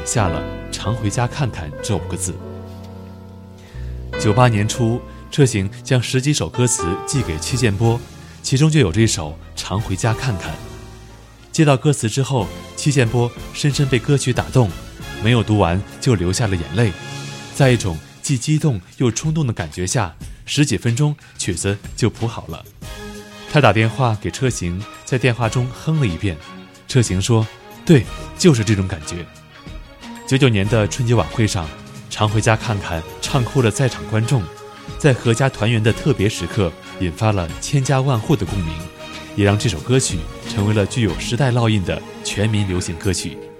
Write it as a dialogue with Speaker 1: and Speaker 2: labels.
Speaker 1: 下了常回家看看这5个字。98年初，车行将10几首歌词寄给戚建波，其中就有这首常回家看看。接到歌词之后，戚建波深深被歌曲打动，没有读完就流下了眼泪。在一种既激动又冲动的感觉下，10几分钟曲子就谱好了。他打电话给车行，在电话中哼了一遍。车行说：“对，就是这种感觉。”99年的春节晚会上，常回家看看唱哭了在场观众，在阖家团圆的特别时刻，引发了千家万户的共鸣，也让这首歌曲成为了具有时代烙印的全民流行歌曲。